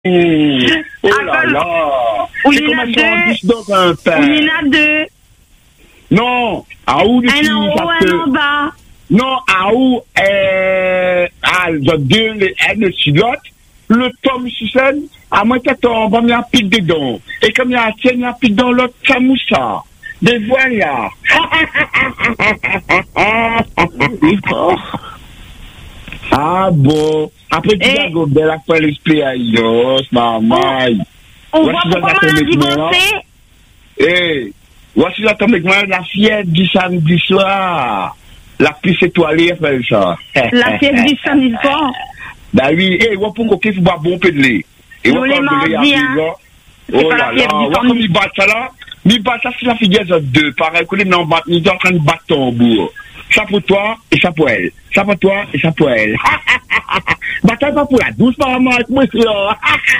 Oh là là. Où il y en a deux. Où il y en a deux. Non, à où un en haut, un en bas. Non, à où deux, le silote, le tome sur à moins que on va mettre un pic dedans. Et comme il y a un tienne, il y a un pic dans l'autre, ça moussa. Des voilà. Ah bon. Après, tu vas go belle après l'esprit à Yos, maman. On voit pourquoi on a divorcé. Eh, voici la tombe avec moi, la fièvre du samedi soir. La piste étoilée, fait ça. La fièvre du samedi soir. Bah oui, et on peut coquer, faut boire bon peu de lait. Et nous les mardis, hein. Oh là là, comme il bat ça là, il bat ça, c'est la figure de deux. Pareil, que les non battent, ils sont en train de battre ton bourg. Ça pour toi et ça pour elle. Ça pour toi et ça pour elle. Bataille pas pour la douce, maman, avec moi, c'est là.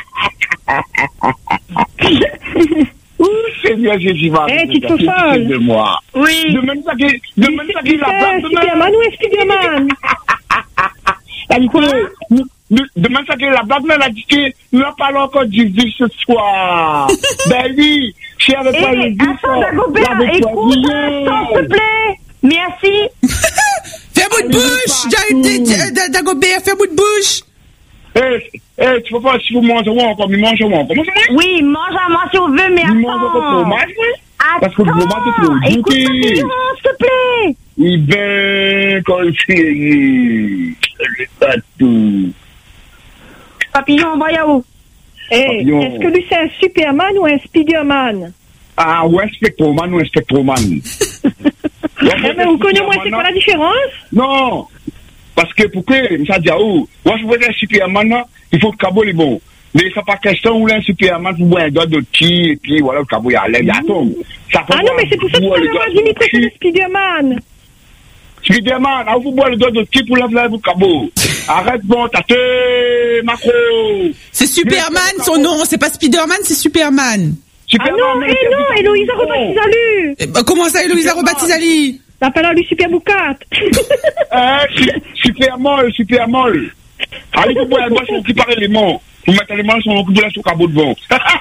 Ouh, Seigneur Jésus, va. Eh, tu te folle. De moi. Oui. Demande ça qui la blague. Spiderman ou Spiderman? Demain, ça que la blague, elle a dit que nous parlons encore du vif ce soir. Ben oui, je suis avec toi le vif. Attends, Dagobert, écoute, s'il te plaît. Merci. Fais bout de bouche, Dagobert, fais bout de bouche. Tu peux pas, si vous mangez encore, mais mangez encore. Oui, mange à moi si vous veux, mais attends. Mange encore fromage, oui. Parce que le fromage, c'est trop écoute, s'il te plaît. Oui, ben, conseiller. Je sais tout. Papillon, va où? Est-ce que lui c'est un Superman ou un Spiderman? Ah, ou un Spectroman ou un Spectroman. Mais vous connaissez moi, c'est quoi la différence? Non, parce que pourquoi, ça dit, moi je veux un Superman, il faut que le cabot est bon. Mais c'est pas question où un Superman, vous voyez un doigt de petit, et puis voilà, le cabot il a l'air, il tombe. Ah non, mais c'est pour ça que je dis que c'est Spiderman. Spiderman, vous boire le doigt de petit pour laver le cabot. Arrête, bon, tate, macro. C'est Superman, son nom, c'est pas Spiderman, c'est Superman. Ah non, Héloïsa Robatizali. Comment ça, Héloïsa Robatizali? L'appelle-lui Super Boucat. Super molle. Allez, vous boire un doigt sur qui paraît les mots. Vous mettez les mains sur le coup de la sous cabot devant.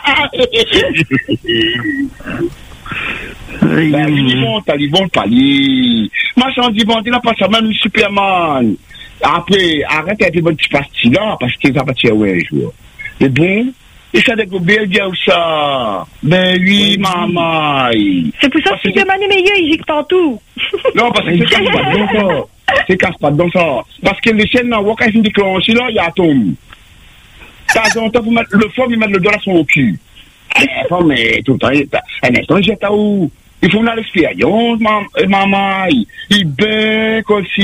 Talibon, palier. Machin dit bon, il n'a pas ça, même Superman. Après, arrête avec les bonnes petites pastilles là, parce que ça va tirer un jour. Et bon, et ça Dagobert dit ça. Ben oui, maman. C'est pour ça que Superman est meilleur, il gicle partout. Non, parce que c'est casse pas dans ça. C'est casse pas dans ça. Parce que les chaînes là, quand ils déclenchent là, il y a un tombe. T'as longtemps pour mettre le fond, il met le doigt sur son cul. Mais tout le temps, un instant, j'étais où? Il faut une expérience, maman. Il bec aussi.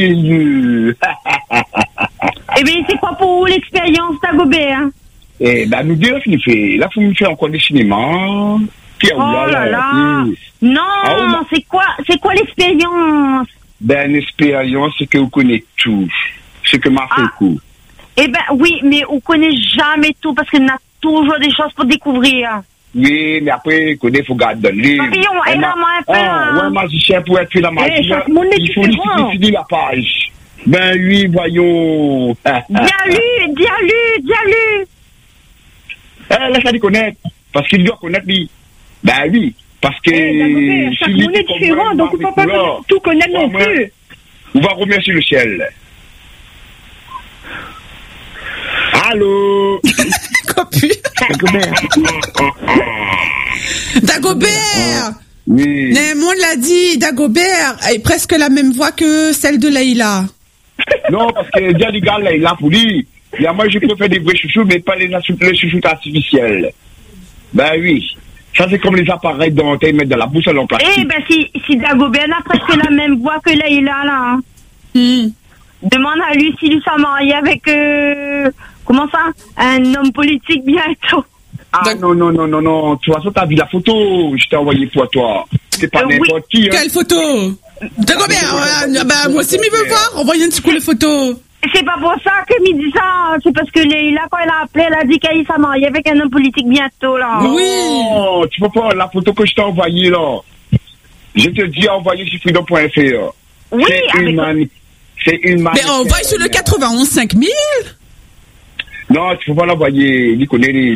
Eh bien, c'est quoi pour vous l'expérience, Dagobert? Eh ben, nous dire, là, faut nous faire encore des cinémas. Oh là là. Non, c'est quoi l'expérience? Ben, l'expérience, c'est que vous connaissez tout. C'est que m'a fait coup. Eh ben, oui, mais on connaît jamais tout parce qu'on a toujours des choses pour découvrir. Oui, mais après, il faut garder le livre. Papillon, elle a moins peur. Ouais, magicien pour être la magie. Il faut décider la page. Ben oui, voyons. Bien lu. Laisse-la connaître. Parce qu'il doit connaître lui. Ben oui. Parce que. Chaque monde est différent, donc on ne peut pas tout connaître non plus. On va remercier le ciel. Allô? Dagobert. Oui. Mais on l'a dit, Dagobert a presque la même voix que celle de Leïla. Non, parce que déjà les gars, Leïla, pour lui, moi je préfère des vrais chouchous, mais pas les chouchous artificiels. Ben oui. Ça, c'est comme les appareils dentaires, ils mettent dans la bouche à l'emplacement. Eh ben, si Dagobert a presque la même voix que Leïla, là. Hein. Demande à lui s'il s'est marié avec, comment ça? Un homme politique bientôt. Ah non. De toute façon, t'as vu la photo. Je t'ai envoyé pour toi. C'est pas n'importe qui. Hein. Quelle photo? Dagobert, moi aussi, je veux voir. Envoyez un petit coup les photos. C'est pas pour ça que me dit ça. C'est parce que Leïla, quand elle a appelé, elle a dit qu'elle s'est mariée avec un homme politique bientôt, là. Oui. Non, tu peux pas. La photo que je t'ai envoyée, là. Je te dis envoyer sur freedom.fr. Oui, c'est une Mais on va sur le 91 5000. Non, il faut pas l'envoyer. Il connaît les